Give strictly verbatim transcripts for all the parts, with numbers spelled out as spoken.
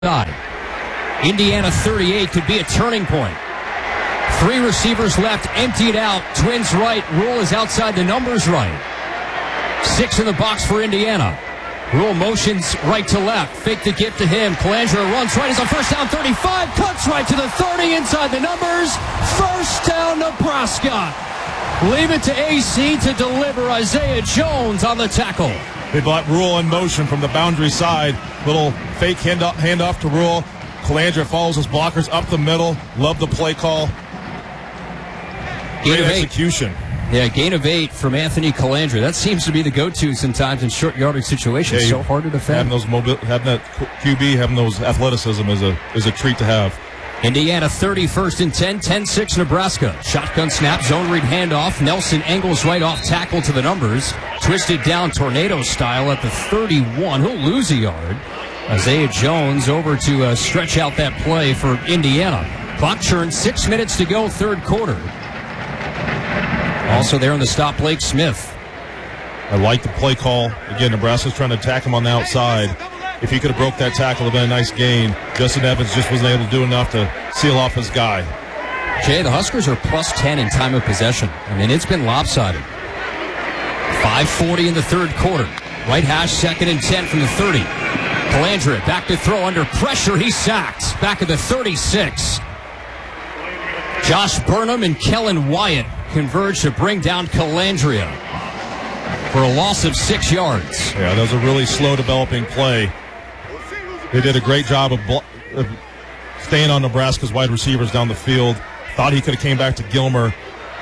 side. Indiana thirty-eight could be a turning point. Three receivers left, emptied out. Twins right. Rule is outside the numbers right. Six in the box for Indiana. Rule motions right to left. Fake the gift to him. Colangelo runs right. He's on first down thirty-five. Cuts right to the thirty inside the numbers. First down Nebraska. Leave it to A C to deliver. Isaiah Jones on the tackle. They brought Rule in motion from the boundary side. Little fake handoff, handoff to Rule. Colangelo follows his blockers up the middle. Love the play call. Great execution. Yeah, gain of eight from Anthony Colangelo. That seems to be the go-to sometimes in short yardage situations. Yeah, so hard to defend. Having those mobile, having that Q B, having those athleticism is a is a treat to have. Indiana thirty-first and ten, ten six Nebraska. Shotgun snap, zone read handoff. Nelson angles right off tackle to the numbers. Twisted down tornado style at the thirty-one. He'll lose a yard. Isaiah Jones over to uh, stretch out that play for Indiana. Clock churn, six minutes to go, third quarter. Also there on the stop, Blake Smith. I like the play call. Again, Nebraska's trying to attack him on the outside. If he could have broke that tackle, it would have been a nice gain. Justin Evans just wasn't able to do enough to seal off his guy. Jay, the Huskers are plus ten in time of possession. I mean, it's been lopsided. five forty in the third quarter. Right hash, second and ten from the thirty. Colangelo back to throw under pressure. He's sacked. Back at the thirty-six. Josh Burnham and Kellen Wyatt converge to bring down Colangelo for a loss of six yards. Yeah, that was a really slow developing play. They did a great job of, blo- of staying on Nebraska's wide receivers down the field. Thought he could have came back to Gilmer,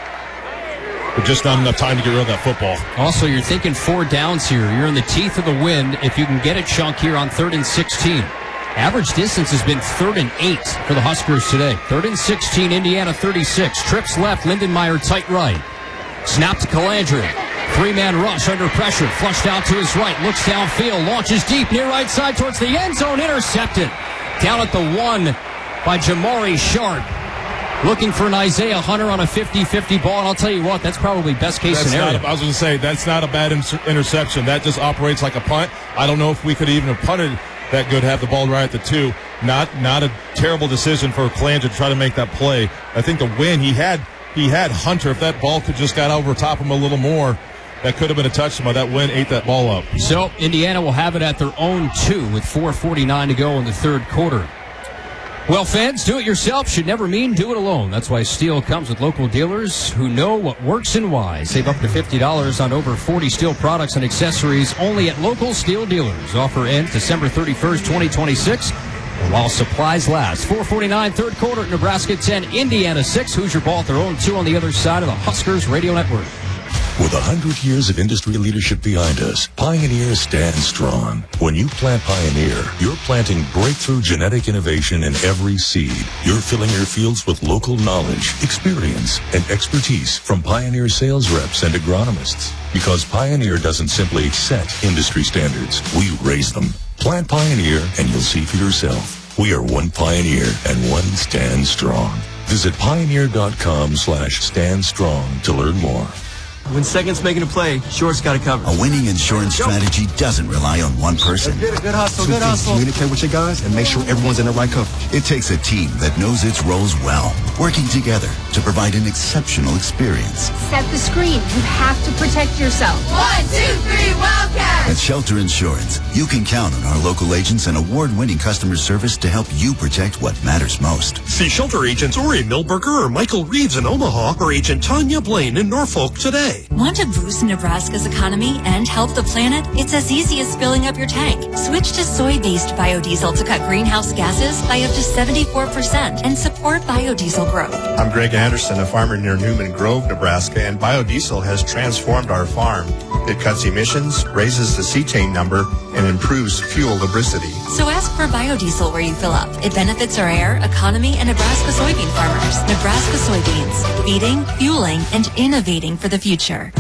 but just not enough time to get rid of that football. Also, you're thinking four downs here. You're in the teeth of the wind if you can get a chunk here on third and sixteen. Average distance has been third and eight for the Huskers today. Third and sixteen, Indiana thirty-six. Trips left, Lindenmeyer tight right. Snap to Colangelo. Three-man rush under pressure. Flushed out to his right. Looks downfield. Launches deep near right side towards the end zone. Intercepted. Down at the one by Jamari Sharp. Looking for an Isaiah Hunter on a fifty-fifty ball. And I'll tell you what, that's probably best case that's scenario. Not a, I was going to say, that's not a bad inter- interception. That just operates like a punt. I don't know if we could even have punted that good, have the ball right at the two. Not not a terrible decision for Colangelo to try to make that play. I think the win, he had he had Hunter. If that ball could just got over top him a little more, that could have been a touchdown. That win ate that ball up. So Indiana will have it at their own two with four forty-nine to go in the third quarter. Well, fans, do it yourself should never mean do it alone. That's why Steel comes with local dealers who know what works and why. Save up to fifty dollars on over forty Steel products and accessories only at local Steel dealers. Offer ends December thirty-first, twenty twenty-six. While supplies last. four forty-nine, third quarter, Nebraska ten, Indiana six. Hoosier ball at their own two on the other side of the Huskers Radio Network. With a hundred years of industry leadership behind us, Pioneer stands strong. When you plant Pioneer, you're planting breakthrough genetic innovation in every seed. You're filling your fields with local knowledge, experience, and expertise from Pioneer sales reps and agronomists. Because Pioneer doesn't simply set industry standards, we raise them. Plant Pioneer and you'll see for yourself. We are one Pioneer and one Stand Strong. Visit pioneer.com slash stand strong to learn more. When second's making a play, short's got to cover. A winning insurance strategy doesn't rely on one person. Good, good hustle, good hustle. Communicate with your guys and make sure everyone's in the right coverage. It takes a team that knows its roles well, working together to provide an exceptional experience. Set the screen. You have to protect yourself. One, two, three, Wildcats! At Shelter Insurance, you can count on our local agents and award-winning customer service to help you protect what matters most. See Shelter agents Ori Milberger or Michael Reeves in Omaha or Agent Tanya Blaine in Norfolk today. Want to boost Nebraska's economy and help the planet? It's as easy as filling up your tank. Switch to soy-based biodiesel to cut greenhouse gases by up to seventy-four percent and support biodiesel growth. I'm Greg Anderson, a farmer near Newman Grove, Nebraska, and biodiesel has transformed our farm. It cuts emissions, raises the cetane number, and improves fuel lubricity. So ask for biodiesel where you fill up. It benefits our air, economy, and Nebraska soybean farmers. Nebraska soybeans, feeding, fueling, and innovating for the future.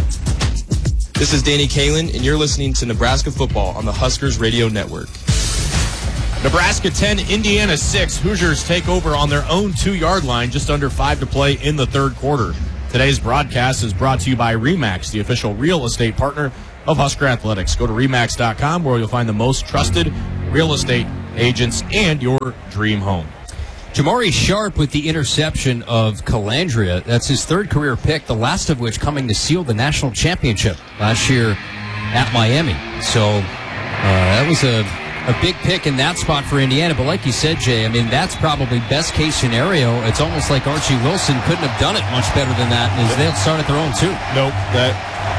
This is Danny Kalin, and you're listening to Nebraska Football on the Huskers Radio Network. Nebraska ten, Indiana six. Hoosiers take over on their own two-yard line, just under five to play in the third quarter. Today's broadcast is brought to you by RE/MAX, the official real estate partner of Husker Athletics. Go to remax dot com where you'll find the most trusted real estate agents and your dream home. Jamari Sharp with the interception of Calandria. That's his third career pick, the last of which coming to seal the national championship last year at Miami. So uh, that was a, a big pick in that spot for Indiana. But like you said, Jay, I mean, that's probably best case scenario. It's almost like Archie Wilson couldn't have done it much better than that, as they'll start at their own two. Nope. That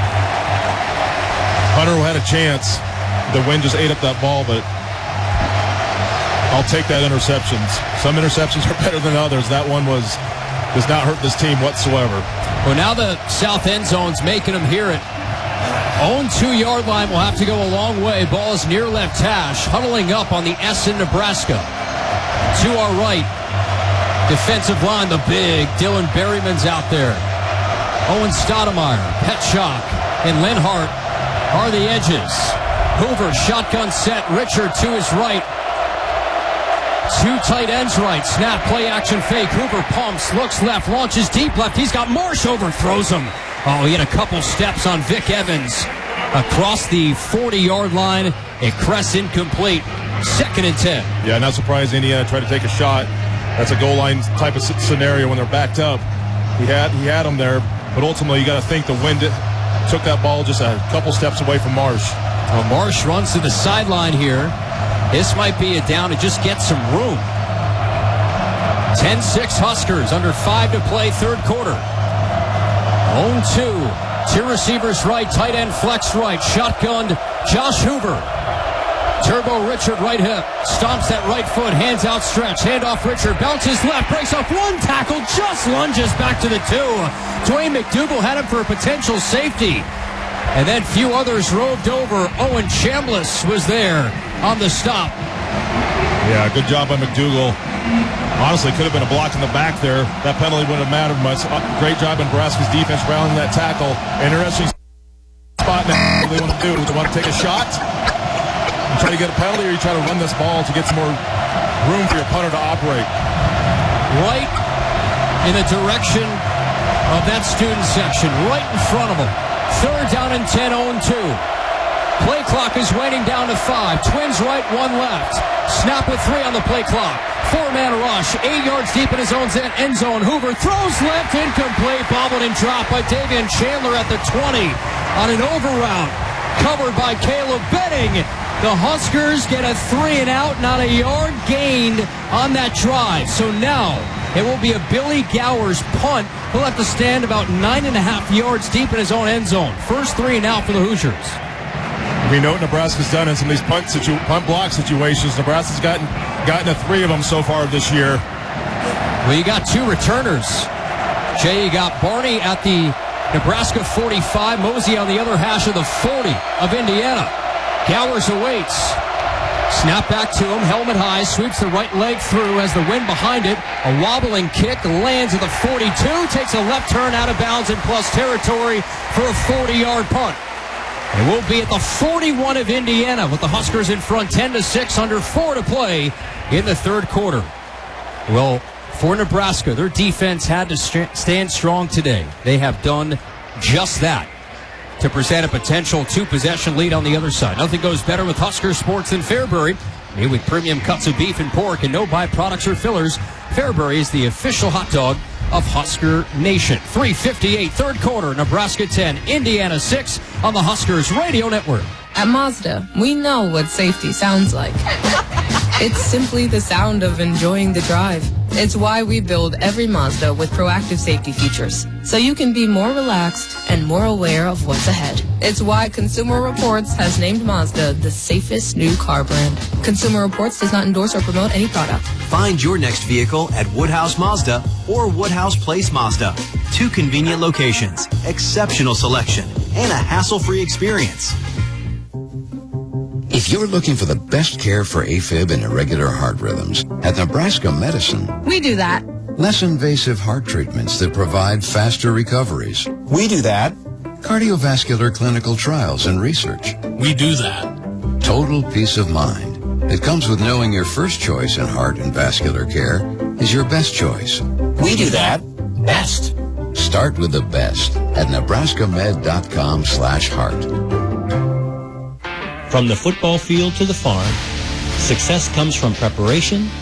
Hunter had a chance. The wind just ate up that ball, but I'll take that interceptions. Some interceptions are better than others. That one was does not hurt this team whatsoever. Well, now the south end zone's making them hear it. Own two-yard line will have to go a long way. Ball is near left hash, huddling up on the S in Nebraska. To our right, defensive line, the big Dylan Berryman's out there. Owen Stoudemire, Petschok, and Lenhart are the edges. Hoover, shotgun set. Richard to his right. Two tight ends right. Snap, play, action, fake. Hoover pumps, looks left, launches deep left. He's got Marsh, overthrows him. Oh, he had a couple steps on Vic Evans. Across the forty-yard line. It crests incomplete. Second and ten. Yeah, not surprised Indiana tried to take a shot. That's a goal line type of scenario when they're backed up. He had he had him there, but ultimately you got to think the wind took that ball just a couple steps away from Marsh. Well, Marsh runs to the sideline here. This might be a down to just get some room. ten six Huskers, under five to play, third quarter. Own two. Two receivers right, tight end flex right. Shotgunned Josh Hoover. Turbo Richard right hip. Stomps that right foot, hands outstretched. Handoff Richard, bounces left, breaks off one tackle, just lunges back to the two. Dwayne McDougal had him for a potential safety. And then few others roved over. Owen Chambliss was there on the stop. Yeah, good job by McDougal. Honestly, could have been a block in the back there. That penalty wouldn't have mattered much. Great job in Nebraska's defense rallying that tackle. Interesting spot now. What do they want to do? Do they want to take a shot and try to get a penalty, or you try to run this ball to get some more room for your punter to operate? Right in the direction of that student section, right in front of them. Third down and ten, oh and two. Play clock is winding down to five. Twins right, one left. Snap with three on the play clock. Four-man rush, eight yards deep in his own end zone. Hoover throws left, incomplete. Bobbled and dropped by Davian Chandler at the twenty on an over route. Covered by Caleb Benning. The Huskers get a three and out, not a yard gained on that drive. So now it will be a Billy Gowers punt. He'll have to stand about nine and a half yards deep in his own end zone. First three and out for the Hoosiers. We know what Nebraska's done in some of these punt, situ- punt block situations. Nebraska's gotten gotten a three of them so far this year. Well, you got two returners. Jay, you got Barney at the Nebraska forty-five, Mosey on the other hash of the forty of Indiana. Gowers awaits. Snap back to him, helmet high, sweeps the right leg through as the wind behind it. A wobbling kick, lands at the forty-two, takes a left turn out of bounds in plus territory for a forty-yard punt. It will be at the forty-one of Indiana with the Huskers in front, ten to six, under four to play in the third quarter. Well, for Nebraska, their defense had to st- stand strong today. They have done just that to present a potential two-possession lead on the other side. Nothing goes better with Husker sports than Fairbury. Made with premium cuts of beef and pork and no byproducts or fillers, Fairbury is the official hot dog of Husker Nation. three fifty-eight, third quarter, Nebraska ten, Indiana six on the Huskers Radio Network. At Mazda, we know what safety sounds like. It's simply the sound of enjoying the drive. It's why we build every Mazda with proactive safety features, so you can be more relaxed and more aware of what's ahead. It's why Consumer Reports has named Mazda the safest new car brand. Consumer Reports does not endorse or promote any product. Find your next vehicle at Woodhouse Mazda or Woodhouse Place Mazda. Two convenient locations, exceptional selection, and a hassle-free experience. If you're looking for the best care for AFib and irregular heart rhythms, at Nebraska Medicine, We do that. less invasive heart treatments that provide faster recoveries. We do that. Cardiovascular clinical trials and research. We do that. Total peace of mind. It comes with knowing your first choice in heart and vascular care is your best choice. We do that. Best. Start with the best at nebraskamed.com slash heart. From the football field to the farm, Success comes from preparation,